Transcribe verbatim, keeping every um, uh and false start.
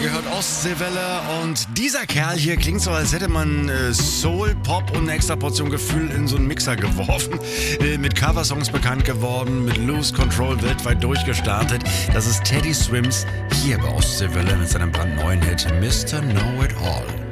gehört Ostseewelle und dieser Kerl hier klingt so, als hätte man äh, Soul, Pop und eine extra Portion Gefühl in so einen Mixer geworfen. Äh, mit Coversongs bekannt geworden, mit Lose Control weltweit durchgestartet. Das ist Teddy Swims hier bei Ostseewelle mit seinem brandneuen Hit Mister Know It All.